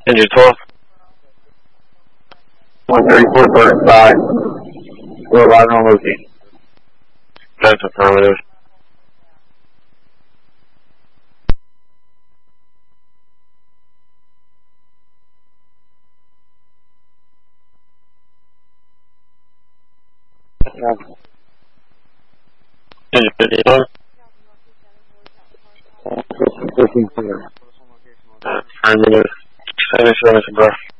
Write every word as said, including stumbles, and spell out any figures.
Engine twelve. one thirty-four thirty-five. We're arriving on location. That's affirmative. Engine fifty-one. fifteen clear. Affirmative. seventy-seven, bro.